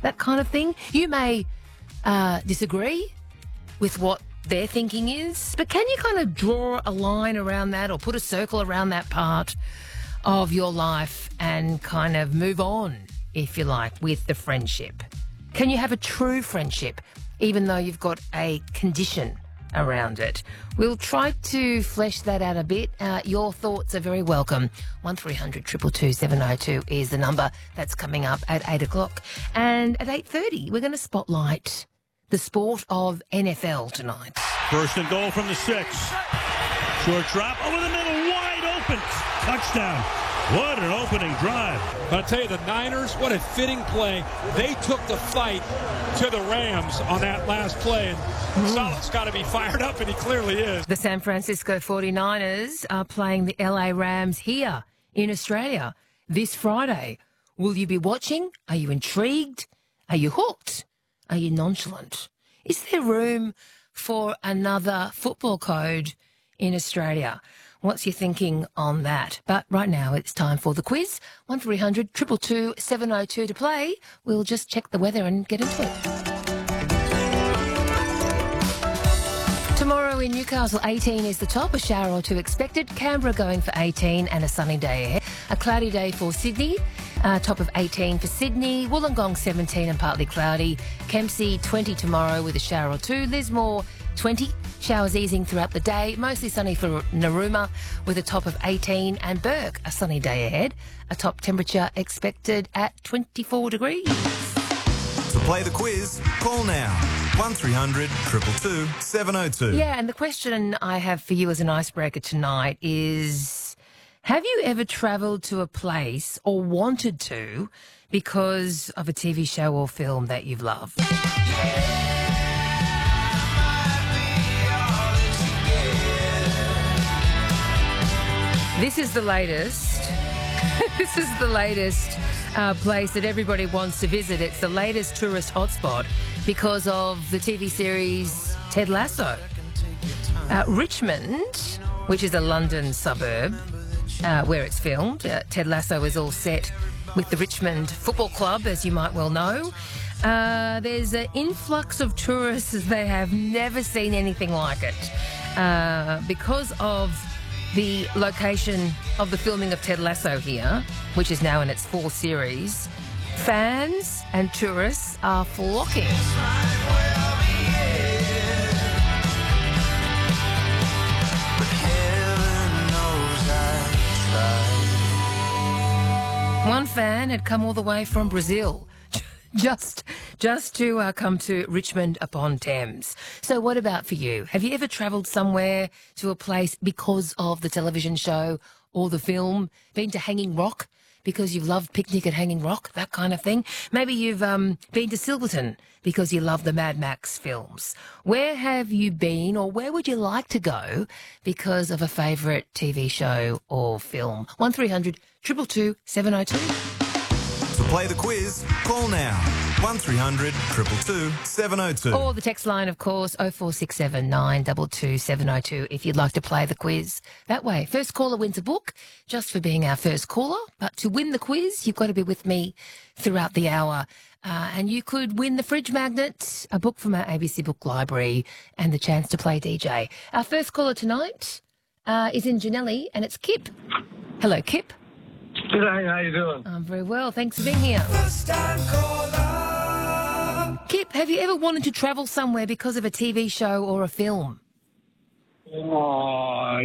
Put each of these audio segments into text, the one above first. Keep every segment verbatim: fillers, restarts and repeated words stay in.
that kind of thing. You may uh, disagree with what their thinking is, but can you kind of draw a line around that or put a circle around that part of your life and kind of move on, if you like, with the friendship? Can you have a true friendship even though you've got a condition around it? We'll try to flesh that out a bit. Uh, your thoughts are very welcome. one three hundred two two two seven oh two is the number that's coming up at eight o'clock. And at eight thirty, we're going to spotlight the sport of N F L tonight. First and goal from the six. Short drop over the middle, wide open. Touchdown. What an opening drive. But I'll tell you, the Niners, what a fitting play. They took the fight to the Rams on that last play. And mm. Saleh's got to be fired up, and he clearly is. The San Francisco forty-niners are playing the L A Rams here in Australia this Friday. Will you be watching? Are you intrigued? Are you hooked? Are you nonchalant? Is there room for another football code in Australia? What's your thinking on that? But right now it's time for the quiz. one three hundred two two two seven oh two to play. We'll just check the weather and get into it. Tomorrow in Newcastle, eighteen is the top, a shower or two expected. Canberra going for eighteen and a sunny day ahead. A cloudy day for Sydney, uh, top of eighteen for Sydney. Wollongong seventeen and partly cloudy. Kempsey twenty tomorrow with a shower or two. Lismore twenty. Showers easing throughout the day, mostly sunny for Narooma with a top of eighteen, and Burke, a sunny day ahead, a top temperature expected at twenty-four degrees. To play the quiz, call now. one three hundred two two two seven oh two. Yeah, and the question I have for you as an icebreaker tonight is, have you ever travelled to a place or wanted to because of a T V show or film that you've loved? This is the latest. This is the latest uh, place that everybody wants to visit. It's the latest tourist hotspot because of the T V series Ted Lasso. Uh, Richmond, which is a London suburb uh, where it's filmed. Uh, Ted Lasso is all set with the Richmond Football Club, as you might well know. Uh, there's an influx of tourists. They have never seen anything like it uh, because of the location of the filming of Ted Lasso here, which is now in its fourth series. Fans and tourists are flocking. One fan had come all the way from Brazil just just to uh, come to Richmond upon Thames. So what about for you? Have you ever travelled somewhere to a place because of the television show or the film? Been to Hanging Rock because you've loved Picnic at Hanging Rock, that kind of thing? Maybe you've um, been to Silverton because you love the Mad Max films. Where have you been, or where would you like to go because of a favourite T V show or film? one three hundred two two two seven oh two. To play the quiz, call now. one three hundred two two two seven oh two. Or the text line, of course, oh four six seven nine two two seven oh two if you'd like to play the quiz that way. First caller wins a book just for being our first caller. But to win the quiz, you've got to be with me throughout the hour. Uh, and you could win the fridge magnet, a book from our A B C Book Library, and the chance to play D J. Our first caller tonight uh, is in Janelli, and it's Kip. Hello, Kip. G'day, how you doing? I'm very well, thanks for being here. Kip, have you ever wanted to travel somewhere because of a T V show or a film? Oh,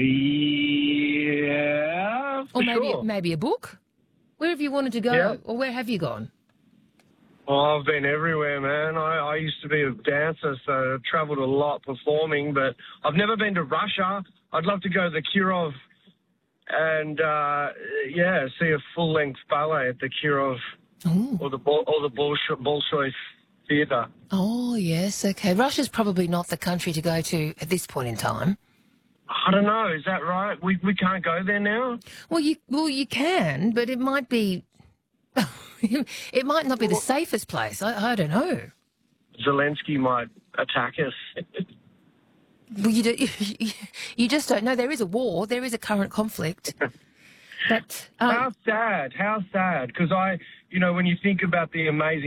yeah, for Or maybe sure. maybe a book? Where have you wanted to go, Yeah. or where have you gone? Oh, I've been everywhere, man. I, I used to be a dancer, so I travelled a lot performing, but I've never been to Russia. I'd love to go to the Kirov and, uh, yeah, see a full-length ballet at the Kirov Ooh. or the, Bol- or the Bolshoi, Bolshoi Theatre. Oh, yes, okay. Russia's probably not the country to go to at this point in time. I don't know. Is that right? We we can't go there now? Well, you well you can, but it might be... it might not be the safest place. I, I don't know. Zelensky might attack us. Well, you, do, you just don't know. There is a war. There is a current conflict. But um, How sad. How sad. Because I, you know, when you think about the amazing